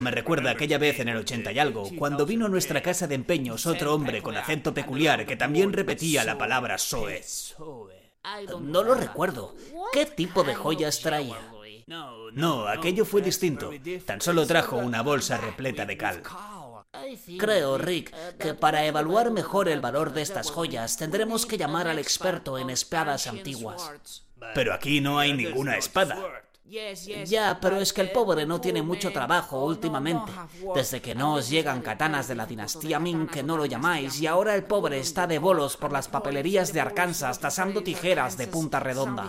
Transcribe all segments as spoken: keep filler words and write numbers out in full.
Me recuerda aquella vez en el ochenta y algo, cuando vino a nuestra casa de empeños otro hombre con acento peculiar que también repetía la palabra Soe. No lo recuerdo. ¿Qué tipo de joyas traía? No, aquello fue distinto. Tan solo trajo una bolsa repleta de cal. Creo, Rick, que para evaluar mejor el valor de estas joyas tendremos que llamar al experto en espadas antiguas. Pero aquí no hay ninguna espada. Ya, pero es que el pobre no tiene mucho trabajo últimamente. Desde que no os llegan katanas de la dinastía Ming, que no lo llamáis, y ahora el pobre está de bolos por las papelerías de Arkansas tasando tijeras de punta redonda.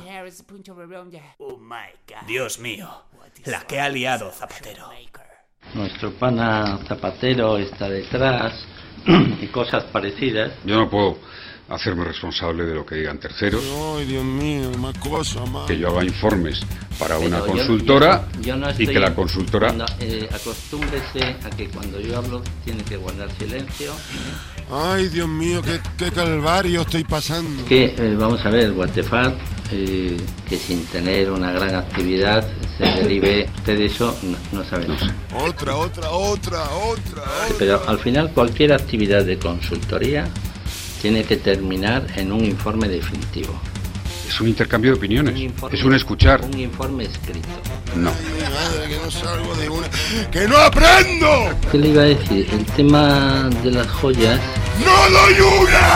Dios mío, la que ha liado Zapatero. Nuestro pana Zapatero está detrás y cosas parecidas. Yo no puedo hacerme responsable de lo que digan terceros. Ay, Dios mío, más cosa, más. Que yo haga informes para Pero una yo- consultora yo- yo no y estoy- que la consultora... cuando, eh, acostúmbrese a que cuando yo hablo tiene que guardar silencio. Ay, Dios mío, qué, qué calvario estoy pasando. Que eh, vamos a ver, Guatefat, eh, que sin tener una gran actividad se derive. Usted de eso no, no sabe nada. Otra, otra, otra, otra, otra. Pero al final cualquier actividad de consultoría tiene que terminar en un informe definitivo. Es un intercambio de opiniones. Un informe- Es un escuchar. Un informe escrito. No. Ay, mi madre, que no salgo de una... ¡Que no aprendo! ¿Qué le iba a decir? El tema de las joyas. ¡No doy una!